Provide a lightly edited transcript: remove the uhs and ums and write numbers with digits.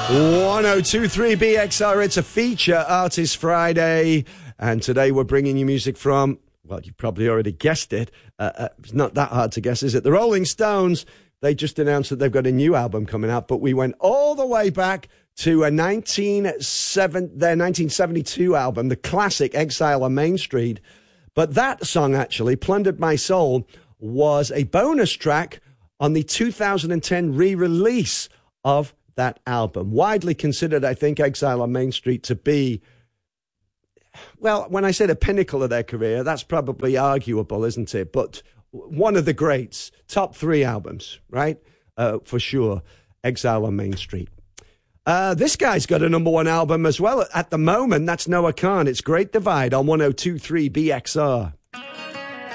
1023 BXR, it's a feature Artist Friday, and today we're bringing you music from, well, you've probably already guessed it. It's not that hard to guess, is it? The Rolling Stones. They just announced that they've got a new album coming out, but we went all the way back to their 1972 album, the classic Exile on Main Street. But that song, actually, Plundered My Soul, was a bonus track on the 2010 re-release of that album. Widely considered, I think, Exile on Main Street to be, well, when I say the pinnacle of their career, that's probably arguable, isn't it? But one of the greats, top three albums, right? For sure, Exile on Main Street. This guy's got a number one album as well at the moment. That's Noah Kahan. It's Great Divide on 1023 BXR.